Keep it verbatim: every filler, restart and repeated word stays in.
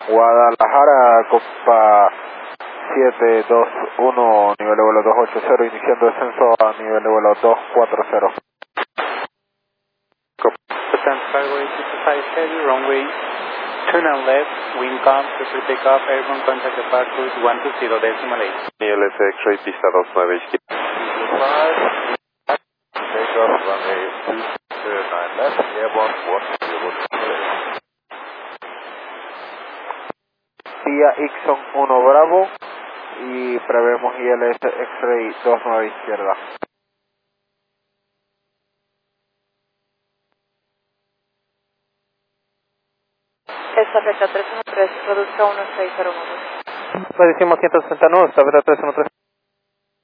Guadalajara, Copa siete dos uno, nivel de vuelo dos ocho cero, iniciando descenso a nivel de vuelo dos cuatro cero. Skyway sixty-five heavy, runway turn and left, wind calm, prepare takeoff, airborne contact departure one two zero decimal eight. L S X-ray pista dos nueve izquierda. Takeoff, runway two nine left, airborne one zero. Vía Ixon uno Bravo y prevemos I L S X-ray dos nueve izquierda. Esta fecha tres uno tres, produzca uno seis cero uno. Pues decimos ciento sesenta y nueve, esta fecha tres uno tres.